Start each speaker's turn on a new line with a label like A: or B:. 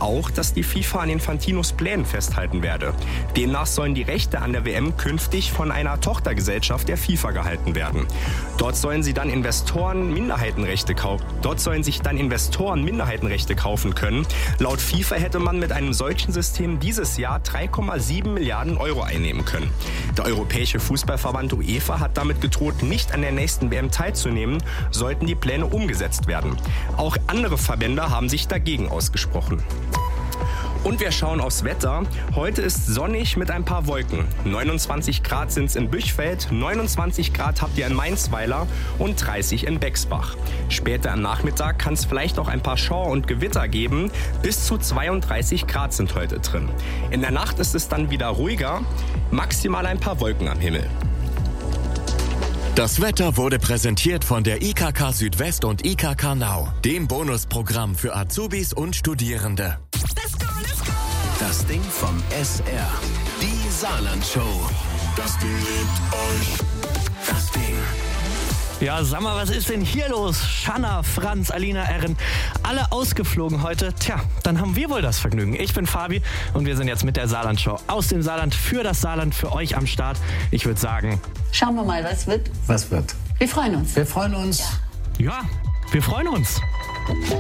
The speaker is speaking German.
A: auch, dass die FIFA an Infantinos Plänen festhalten werde. Demnach sollen die Rechte an der WM künftig von einer Tochtergesellschaft der FIFA gehalten werden. Dort sollen sich dann Investoren Minderheitenrechte kaufen können. Laut FIFA hätte man mit einem solchen System dieses Jahr 3,7 Milliarden Euro einnehmen können. Der Europäische Fußballverband UEFA hat damit gedroht, nicht an der nächsten WM teilzunehmen, sollten die Pläne umgesetzt werden. Auch andere Verbände haben sich dagegen ausgesprochen. Und wir schauen aufs Wetter. Heute ist sonnig mit ein paar Wolken. 29 Grad sind es in Büchfeld, 29 Grad habt ihr in Mainzweiler und 30 in Bexbach. Später am Nachmittag kann es vielleicht auch ein paar Schauer und Gewitter geben. Bis zu 32 Grad sind heute drin. In der Nacht ist es dann wieder ruhiger, maximal ein paar Wolken am Himmel.
B: Das Wetter wurde präsentiert von der IKK Südwest und IKK Now, dem Bonusprogramm für Azubis und Studierende.
C: Das Ding vom SR. Die Saarland-Show. Das Ding liebt euch. Das Ding.
D: Ja, sag mal, was ist denn hier los? Shanna, Franz, Alina, Erin, alle ausgeflogen heute. Tja, dann haben wir wohl das Vergnügen. Ich bin Fabi und wir sind jetzt mit der Saarland-Show aus dem Saarland für das Saarland, für euch am Start. Ich würde sagen...
E: Schauen wir mal, was wird.
F: Was wird?
E: Wir freuen uns.
F: Wir freuen uns.
D: Ja, wir freuen uns.